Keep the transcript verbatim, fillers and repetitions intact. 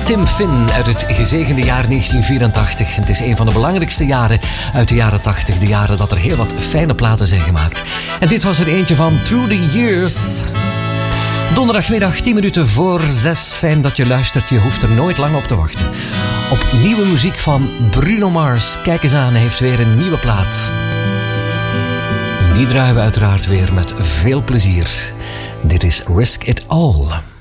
Tim Finn uit het gezegende jaar negentien vierentachtig. Het is een van de belangrijkste jaren uit de jaren tachtig. De jaren dat er heel wat fijne platen zijn gemaakt. En dit was er eentje van Through the Years. Donderdagmiddag, tien minuten voor zes. Fijn dat je luistert. Je hoeft er nooit lang op te wachten. Op nieuwe muziek van Bruno Mars. Kijk eens aan, hij heeft weer een nieuwe plaat. En die draaien we uiteraard weer met veel plezier. Dit is Risk It All.